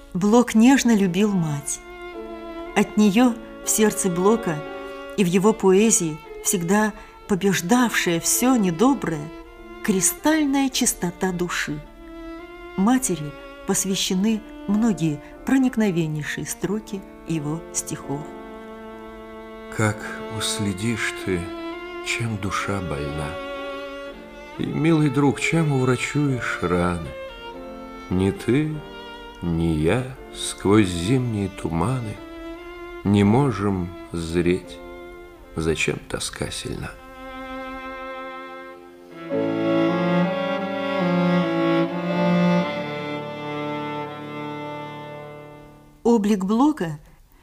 Блок нежно любил мать. От нее в сердце Блока и в его поэзии всегда побеждавшая все недоброе кристальная чистота души. Матери посвящены многие проникновеннейшие строки его стихов. Как уследишь ты, чем душа больна, и, милый друг, чем уврачуешь раны? Ни ты, ни я сквозь зимние туманы не можем зреть, зачем тоска сильна. Облик Блока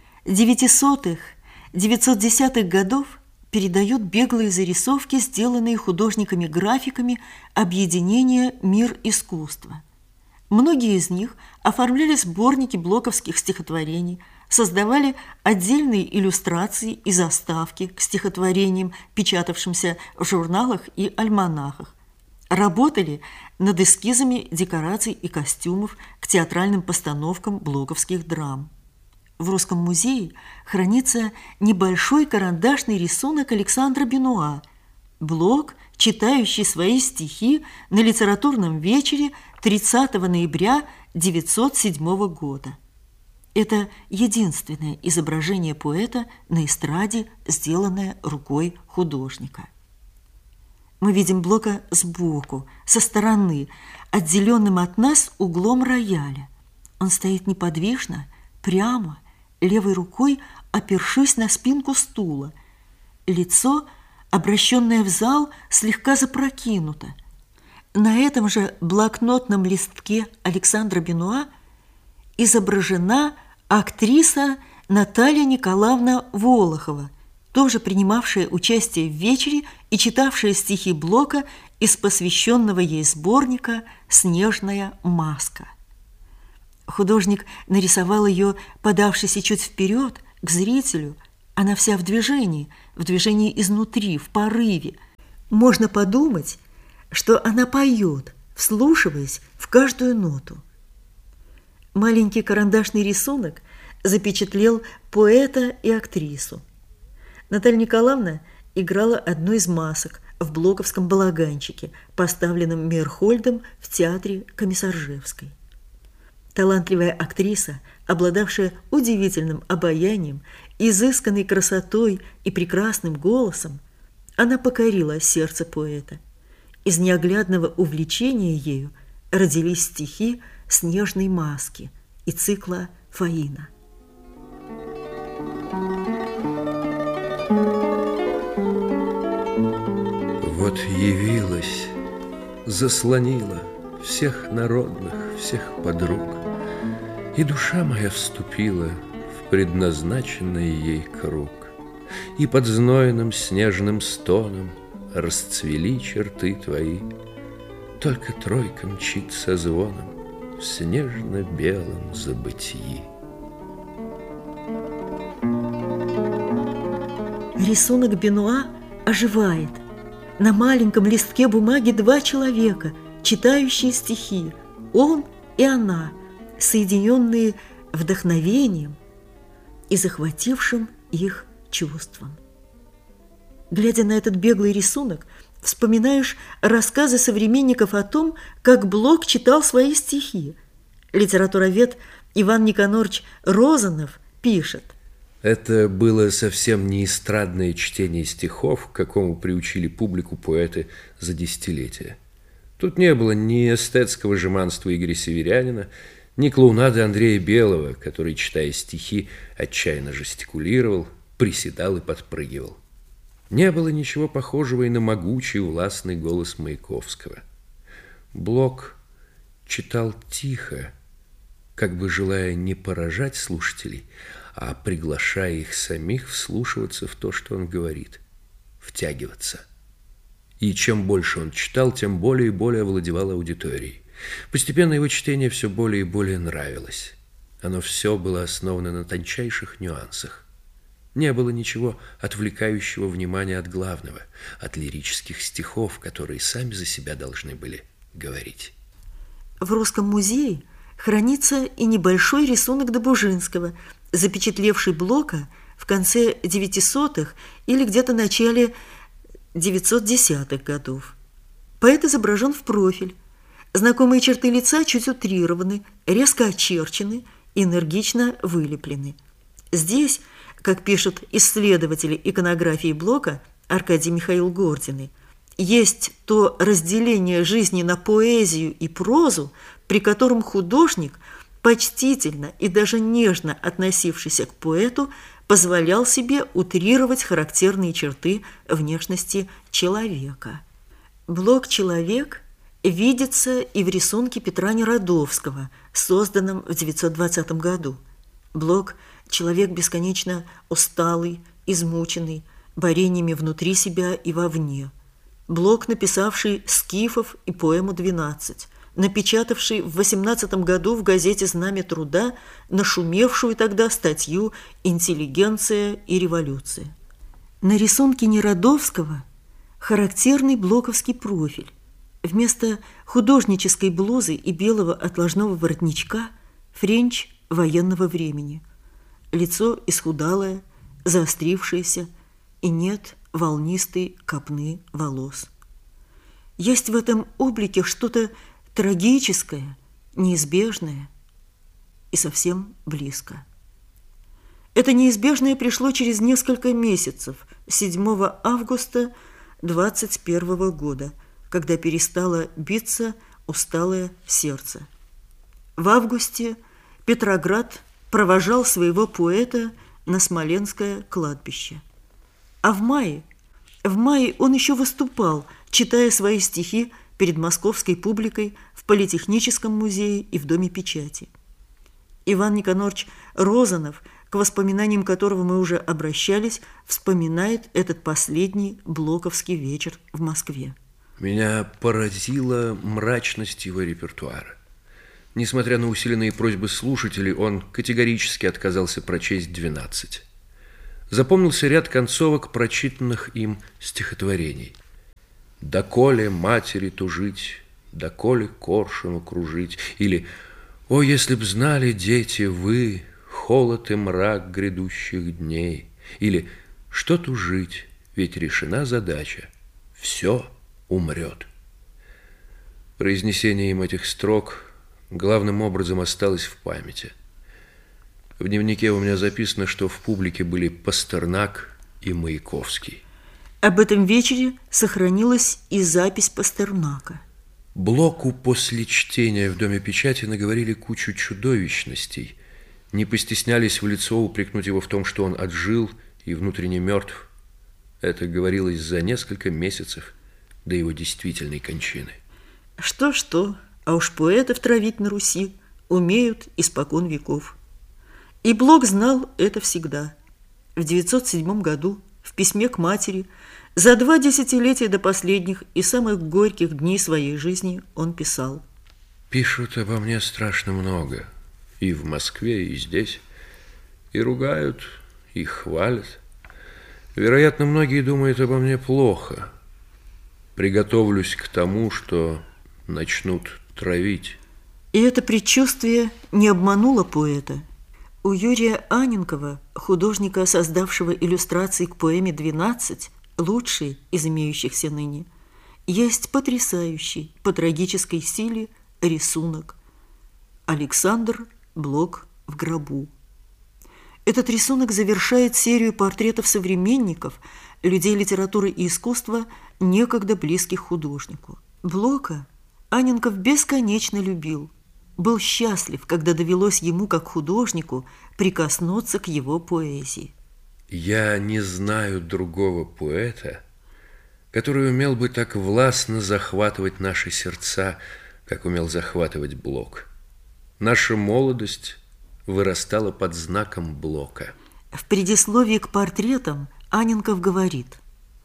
900-910-х годов передает беглые зарисовки, сделанные художниками-графиками объединения «Мир искусства». Многие из них оформляли сборники блоковских стихотворений, создавали отдельные иллюстрации и заставки к стихотворениям, печатавшимся в журналах и альманахах. Работали над эскизами декораций и костюмов к театральным постановкам блоковских драм. В Русском музее хранится небольшой карандашный рисунок Александра Бенуа, Блок, читающий свои стихи на литературном вечере 30 ноября 1907 года. Это единственное изображение поэта на эстраде, сделанное рукой художника. Мы видим Блока сбоку, со стороны, отделенным от нас углом рояля. Он стоит неподвижно, прямо, левой рукой опершись на спинку стула. Лицо, обращенное в зал, слегка запрокинуто. На этом же блокнотном листке Александра Бенуа изображена актриса Наталья Николаевна Волохова, тоже принимавшая участие в вечере и читавшая стихи Блока из посвященного ей сборника «Снежная маска». Художник нарисовал ее, подавшись чуть вперед, к зрителю. Она вся в движении изнутри, в порыве. Можно подумать, что она поет, вслушиваясь в каждую ноту. Маленький карандашный рисунок запечатлел поэта и актрису. Наталья Николаевна играла одну из масок в блоковском балаганчике, поставленном Мейерхольдом в театре Комиссаржевской. Талантливая актриса, обладавшая удивительным обаянием, изысканной красотой и прекрасным голосом, она покорила сердце поэта. Из неоглядного увлечения ею родились стихи «Снежной маски» и цикла «Фаина». Вот явилась, заслонила всех народных, всех подруг, и душа моя вступила в предназначенный ей круг, и под знойным снежным стоном расцвели черты твои. Только тройка мчит со звоном в снежно-белом забытии. Рисунок Бенуа оживает. На маленьком листке бумаги два человека, читающие стихи, он и она, соединенные вдохновением и захватившим их чувством. Глядя на этот беглый рисунок, вспоминаешь рассказы современников о том, как Блок читал свои стихи. Литературовед Иван Никонорович Розанов пишет: это было совсем не эстрадное чтение стихов, к какому приучили публику поэты за десятилетия. Тут не было ни эстетского жеманства Игоря Северянина, ни клоунады Андрея Белого, который, читая стихи, отчаянно жестикулировал, приседал и подпрыгивал. Не было ничего похожего и на могучий властный голос Маяковского. Блок читал тихо, как бы желая не поражать слушателей, а приглашая их самих вслушиваться в то, что он говорит, втягиваться. И чем больше он читал, тем более и более овладевал аудиторией. Постепенно его чтение все более и более нравилось. Оно все было основано на тончайших нюансах. Не было ничего отвлекающего внимания от главного, от лирических стихов, которые сами за себя должны были говорить. В Русском музее хранится и небольшой рисунок Добужинского, запечатлевший Блока в конце 900-х или где-то в начале 910-х годов. Поэт изображен в профиль. Знакомые черты лица чуть утрированы, резко очерчены, энергично вылеплены. Здесь, как пишут исследователи иконографии Блока Аркадий Михаил Гординый, есть то разделение жизни на поэзию и прозу, при котором художник, почтительно и даже нежно относившийся к поэту, позволял себе утрировать характерные черты внешности человека. Блок-человек видится и в рисунке Петра Нерадовского, созданном в 920 году. Блок – человек бесконечно усталый, измученный, борениями внутри себя и вовне. Блок, написавший «Скифов» и поэму «12», напечатавший в 18 году в газете «Знамя труда» нашумевшую тогда статью «Интеллигенция и революция». На рисунке Нерадовского характерный блоковский профиль. Вместо художнической блузы и белого отложного воротничка френч военного времени. Лицо исхудалое, заострившееся, и нет волнистой копны волос. Есть в этом облике что-то трагическое, неизбежное и совсем близко. Это неизбежное пришло через несколько месяцев, 7 августа 21 года, когда перестало биться усталое сердце. В августе Петроград провожал своего поэта на Смоленское кладбище. А в мае он еще выступал, читая свои стихи перед московской публикой в Политехническом музее и в Доме печати. Иван Никонорович Розанов, к воспоминаниям которого мы уже обращались, вспоминает этот последний блоковский вечер в Москве. Меня поразила мрачность его репертуара. Несмотря на усиленные просьбы слушателей, он категорически отказался прочесть 12. Запомнился ряд концовок прочитанных им стихотворений. «Доколе матери тужить, доколе коршуну кружить» или «О, если б знали, дети, вы, холод и мрак грядущих дней» или «Что тужить, ведь решена задача, все умрет». Произнесение им этих строк главным образом осталось в памяти. В дневнике у меня записано, что в публике были Пастернак и Маяковский. Об этом вечере сохранилась и запись Пастернака. Блоку после чтения в Доме печати наговорили кучу чудовищностей, не постеснялись в лицо упрекнуть его в том, что он отжил и внутренне мертв. Это говорилось за несколько месяцев до его действительной кончины. Что-что, а уж поэтов травить на Руси умеют испокон веков. И Блок знал это всегда. В 907 году в письме к матери за 2 десятилетия до последних и самых горьких дней своей жизни он писал: «Пишут обо мне страшно много, и в Москве, и здесь, и ругают, и хвалят. Вероятно, многие думают обо мне плохо. Приготовлюсь к тому, что начнут травить». И это предчувствие не обмануло поэта. У Юрия Анненкова, художника, создавшего иллюстрации к поэме «12», лучшей из имеющихся ныне, есть потрясающий по трагической силе рисунок «Александр Блок в гробу». Этот рисунок завершает серию портретов современников, людей литературы и искусства, некогда близких художнику. Блока Анненков бесконечно любил, был счастлив, когда довелось ему, как художнику, прикоснуться к его поэзии. Я не знаю другого поэта, который умел бы так властно захватывать наши сердца, как умел захватывать Блок. Наша молодость вырастала под знаком Блока. В предисловии к портретам Анненков говорит: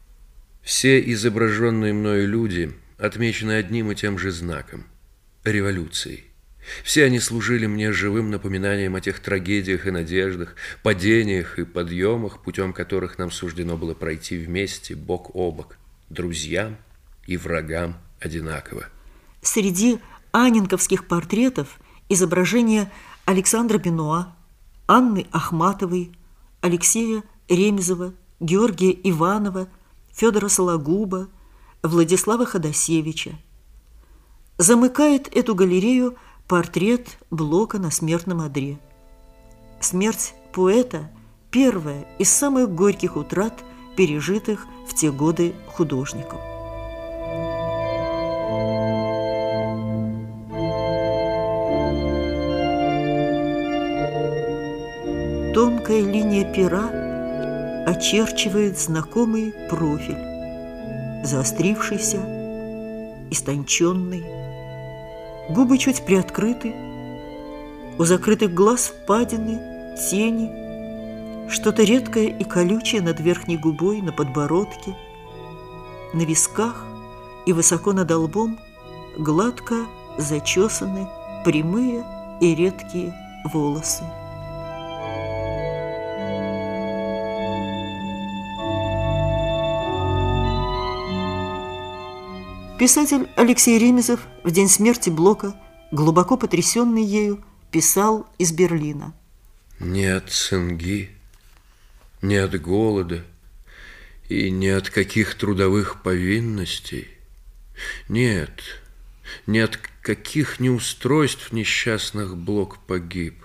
«Все изображенные мною люди отмечены одним и тем же знаком – революцией. Все они служили мне живым напоминанием о тех трагедиях и надеждах, падениях и подъемах, путем которых нам суждено было пройти вместе, бок о бок, друзьям и врагам одинаково». Среди анненковских портретов изображения Александра Бенуа, Анны Ахматовой, Алексея Ремезова, Георгия Иванова, Федора Сологуба, Владислава Ходосевича. Замыкает эту галерею портрет Блока на смертном одре. Смерть поэта – первая из самых горьких утрат, пережитых в те годы художником. Тонкая линия пера очерчивает знакомый профиль, заострившийся, истонченный, губы чуть приоткрыты, у закрытых глаз впадины, тени, что-то редкое и колючее над верхней губой, на подбородке, на висках и высоко над лбом гладко зачесаны прямые и редкие волосы. Писатель Алексей Ремезов в день смерти Блока, глубоко потрясенный ею, писал из Берлина. «Не от цинги, не от голода и не от каких трудовых повинностей, нет, ни от каких неустройств несчастных Блок погиб.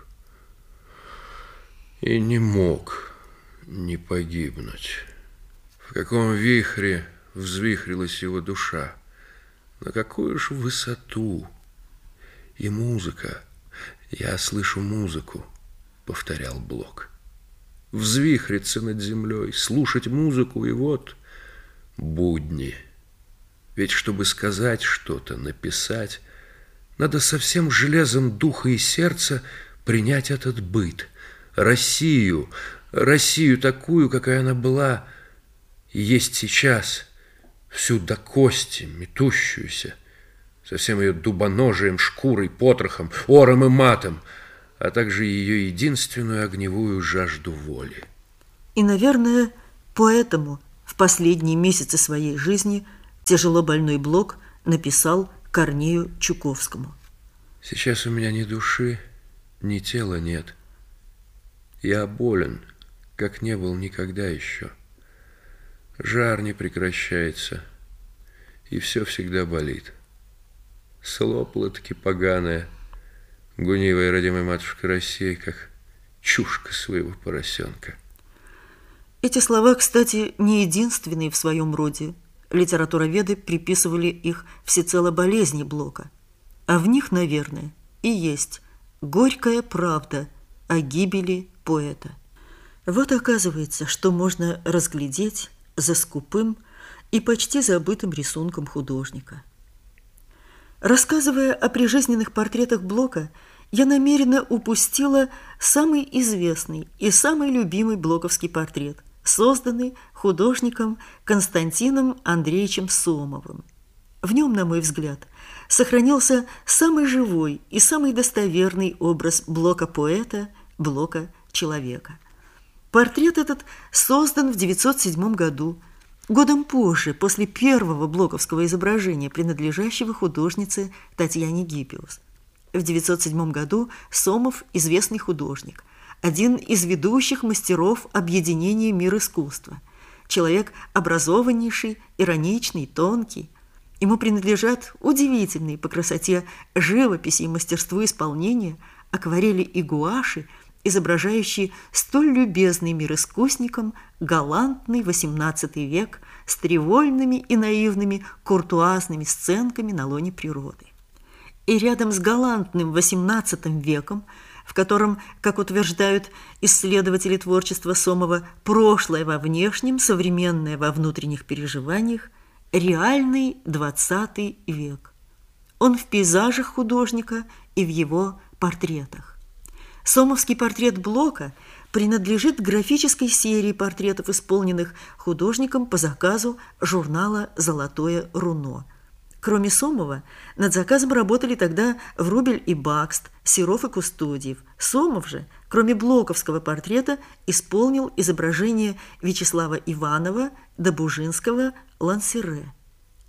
И не мог не погибнуть. В каком вихре взвихрилась его душа, на какую ж высоту! И музыка, я слышу музыку, повторял Блок. Взвихриться над землей, слушать музыку, и вот будни. Ведь чтобы сказать что-то, написать, надо со всем железом духа и сердца принять этот быт, Россию такую, какая она была и есть сейчас, всю до кости метущуюся, со всем ее дубоножием, шкурой, потрохом, ором и матом, а также ее единственную огневую жажду воли. И, наверное, поэтому в последние месяцы своей жизни тяжело больной Блок написал Корнею Чуковскому. Сейчас у меня ни души, ни тела нет. Я болен, как не был никогда еще. Жар не прекращается, и все всегда болит. Слопла-таки поганая, гунивая родимая матушка Россия, как чушка своего поросенка. Эти слова, кстати, не единственные в своем роде. Литературоведы приписывали их всецело болезни Блока. А в них, наверное, и есть горькая правда о гибели поэта. Вот оказывается, что можно разглядеть за скупым и почти забытым рисунком художника. Рассказывая о прижизненных портретах Блока, я намеренно упустила самый известный и самый любимый блоковский портрет, созданный художником Константином Андреевичем Сомовым. В нем, на мой взгляд, сохранился самый живой и самый достоверный образ Блока-поэта, Блока-человека. Портрет этот создан в 1907 году, годом позже, после первого блоковского изображения, принадлежащего художнице Татьяне Гиппиус. В 1907 году Сомов – известный художник, один из ведущих мастеров объединения мир искусства, человек образованнейший, ироничный, тонкий. Ему принадлежат удивительные по красоте живописи и мастерству исполнения акварели и гуаши, изображающие столь любезный мир искусникам галантный XVIII век с тривольными и наивными куртуазными сценками на лоне природы. И рядом с галантным XVIII веком, в котором, как утверждают исследователи творчества Сомова, прошлое во внешнем, современное во внутренних переживаниях, реальный XX век. Он в пейзажах художника и в его портретах. Сомовский портрет Блока принадлежит графической серии портретов, исполненных художником по заказу журнала «Золотое руно». Кроме Сомова, над заказом работали тогда Врубель и Бакст, Серов и Кустодиев. Сомов же, кроме блоковского портрета, исполнил изображение Вячеслава Иванова, Добужинского, Лансере.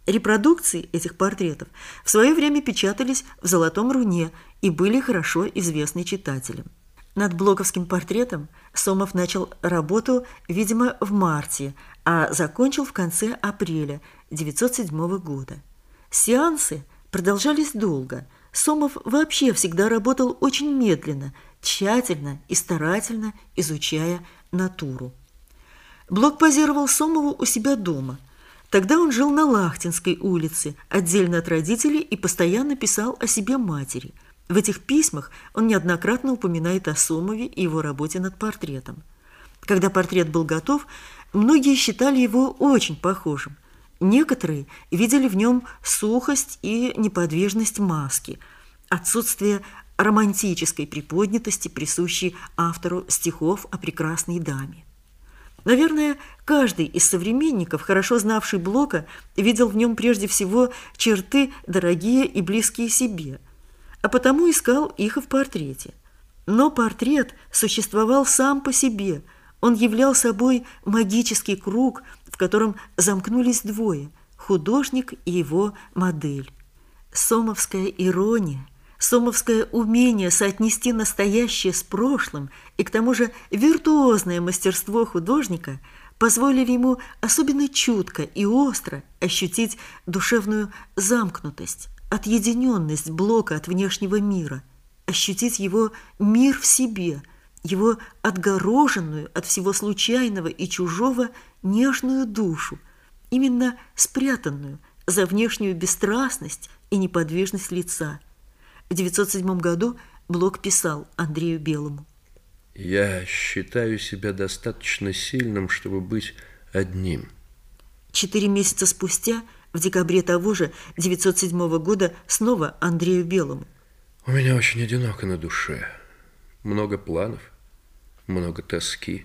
Репродукции этих портретов в свое время печатались в «Золотом руне» и были хорошо известны читателям. Над блоковским портретом Сомов начал работу, видимо, в марте, а закончил в конце апреля 1907 года. Сеансы продолжались долго. Сомов вообще всегда работал очень медленно, тщательно и старательно изучая натуру. Блок позировал Сомову у себя дома. Тогда он жил на Лахтинской улице, отдельно от родителей, и постоянно писал о себе матери. В этих письмах он неоднократно упоминает о Сомове и его работе над портретом. Когда портрет был готов, многие считали его очень похожим. Некоторые видели в нем сухость и неподвижность маски, отсутствие романтической приподнятости, присущей автору стихов о прекрасной даме. Наверное, каждый из современников, хорошо знавший Блока, видел в нем прежде всего черты, дорогие и близкие себе, а потому искал их и в портрете. Но портрет существовал сам по себе, он являл собой магический круг, в котором замкнулись двое – художник и его модель. Сомовская ирония, сомовское умение соотнести настоящее с прошлым и к тому же виртуозное мастерство художника позволили ему особенно чутко и остро ощутить душевную замкнутость, отъединенность Блока от внешнего мира, ощутить его мир в себе, его отгороженную от всего случайного и чужого нежную душу, именно спрятанную за внешнюю бесстрастность и неподвижность лица. В 1907 году Блок писал Андрею Белому: «Я считаю себя достаточно сильным, чтобы быть одним». 4 месяца спустя, в декабре того же 1907 года, снова Андрею Белому: «У меня очень одиноко на душе. Много планов, много тоски,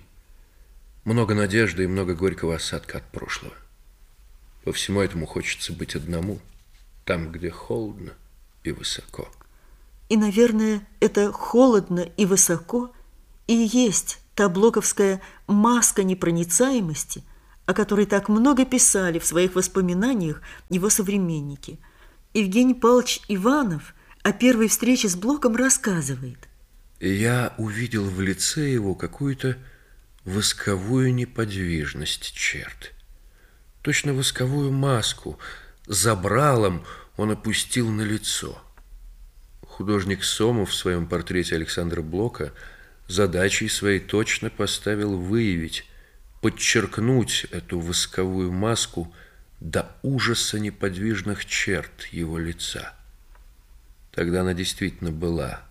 много надежды и много горького осадка от прошлого. По всему этому хочется быть одному, там, где холодно и высоко». И, наверное, это холодно и высоко и есть та блоковская маска непроницаемости, о которой так много писали в своих воспоминаниях его современники. Евгений Павлович Иванов о первой встрече с Блоком рассказывает: «Я увидел в лице его какую-то восковую неподвижность черт. Точно восковую маску забралом он опустил на лицо. Художник Сомов в своем портрете Александра Блока задачей своей точно поставил выявить, подчеркнуть эту восковую маску до ужаса неподвижных черт его лица. Тогда она действительно была,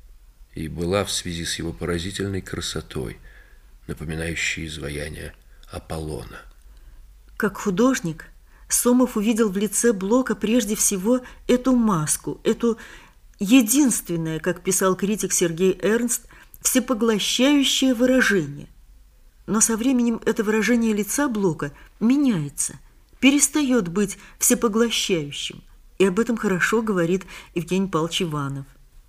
и была в связи с его поразительной красотой, напоминающей изваяние Аполлона». Как художник, Сомов увидел в лице Блока прежде всего эту маску, эту единственное, как писал критик Сергей Эрнст, всепоглощающее выражение. Но со временем это выражение лица Блока меняется, перестает быть всепоглощающим. И об этом хорошо говорит Евгений Павлович Иванов.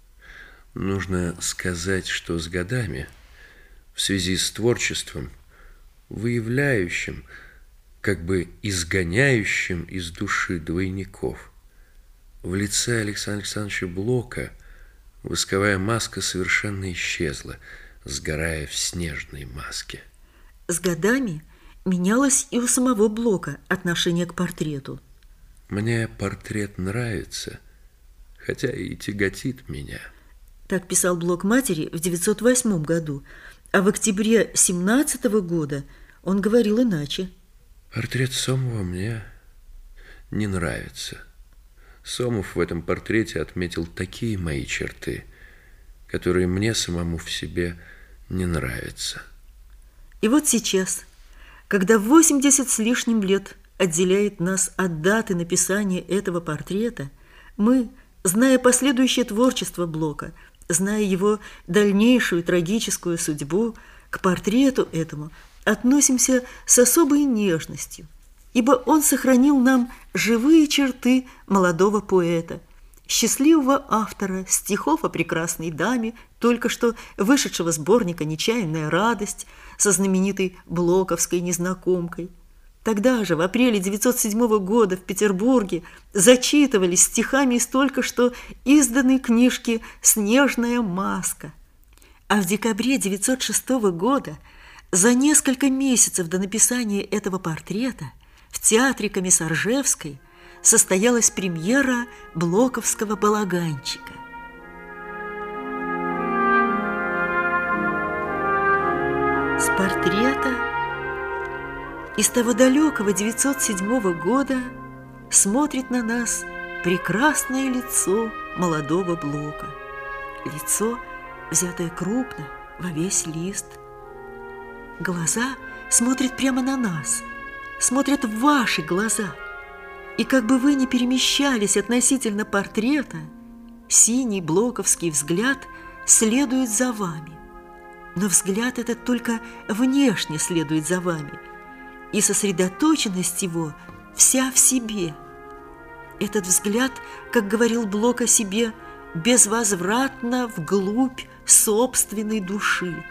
Нужно сказать, что с годами, в связи с творчеством, выявляющим, как бы изгоняющим из души двойников, в лице Александра Александровича Блока восковая маска совершенно исчезла, сгорая в снежной маске. С годами менялось и у самого Блока отношение к портрету. «Мне портрет нравится, хотя и тяготит меня». Так писал Блок матери в 1908 году, а в октябре 1917 года он говорил иначе. «Портрет Сомова мне не нравится. Сомов в этом портрете отметил такие мои черты, которые мне самому в себе не нравятся». И вот сейчас, когда 80 с лишним лет отделяет нас от даты написания этого портрета, мы, зная последующее творчество Блока, зная его дальнейшую трагическую судьбу, к портрету этому относимся с особой нежностью, ибо он сохранил нам живые черты молодого поэта, счастливого автора стихов о прекрасной даме, только что вышедшего сборника «Нечаянная радость» со знаменитой блоковской незнакомкой. Тогда же, в апреле 1907 года в Петербурге, зачитывались стихами из только что изданной книжки «Снежная маска». А в декабре 1906 года, за несколько месяцев до написания этого портрета, в театре Комиссаржевской состоялась премьера блоковского балаганчика. С портрета из того далекого 1907 года смотрит на нас прекрасное лицо молодого Блока. Лицо, взятое крупно, во весь лист. Глаза смотрят прямо на нас, смотрят в ваши глаза. И как бы вы ни перемещались относительно портрета, синий блоковский взгляд следует за вами. Но взгляд этот только внешне следует за вами, и сосредоточенность его вся в себе. Этот взгляд, как говорил Блок о себе, безвозвратно вглубь собственной души.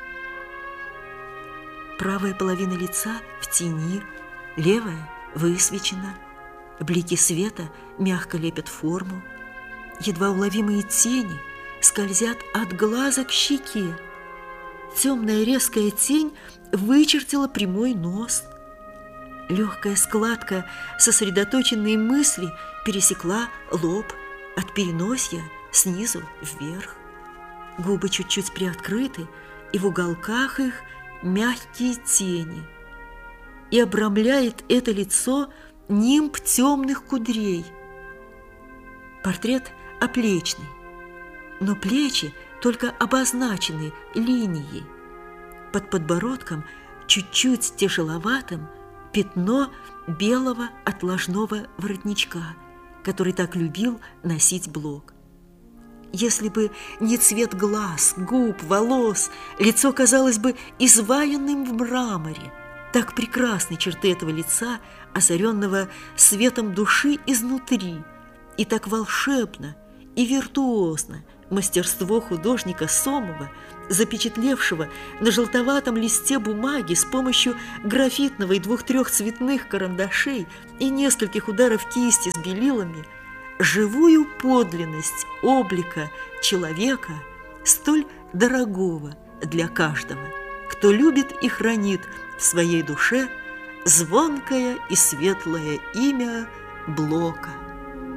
Правая половина лица в тени, левая высвечена. Блики света мягко лепят форму. Едва уловимые тени скользят от глаза к щеке. Темная резкая тень вычертила прямой нос. Легкая складка сосредоточенной мысли пересекла лоб от переносья снизу вверх. Губы чуть-чуть приоткрыты, и в уголках их мягкие тени. И обрамляет это лицо нимб темных кудрей. Портрет оплечный, но плечи только обозначены линией. Под подбородком чуть-чуть тяжеловатым пятно белого отложного воротничка, который так любил носить Блок. Если бы не цвет глаз, губ, волос, лицо казалось бы изваянным в мраморе. Так прекрасны черты этого лица, озаренного светом души изнутри, и так волшебно и виртуозно мастерство художника Сомова, запечатлевшего на желтоватом листе бумаги с помощью графитного и 2-3 цветных карандашей и нескольких ударов кисти с белилами живую подлинность облика человека, столь дорогого для каждого, кто любит и хранит в своей душе звонкое и светлое имя Блока.